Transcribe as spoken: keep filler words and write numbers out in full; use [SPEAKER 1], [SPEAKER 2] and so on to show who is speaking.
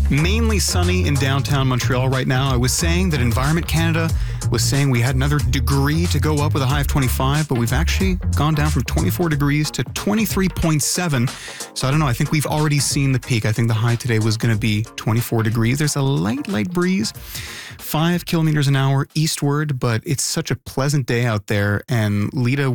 [SPEAKER 1] Mainly sunny in downtown Montreal right now. I was saying that Environment Canada was saying we had another degree to go up with a high of twenty-five, but we've actually gone down from twenty-four degrees to twenty-three point seven. So I don't know. I think we've already seen the peak. I think the high today was going to be twenty-four degrees. There's a light, light breeze, five kilometers an hour eastward, but it's such a pleasant day out there. And Lita